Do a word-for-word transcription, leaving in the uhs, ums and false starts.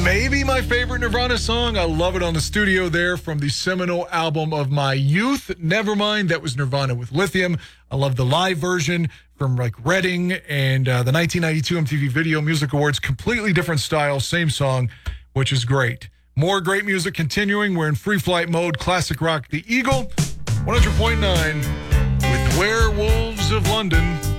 Maybe my favorite Nirvana song. I love it on the studio there from the seminal album of my youth, Nevermind. That was Nirvana with Lithium. I love the live version from like Reading and uh, the nineteen ninety-two M T V Video Music Awards. Completely different style, same song, which is great. More great music continuing. We're in free flight mode. Classic rock, The Eagle, one hundred point nine with Werewolves of London.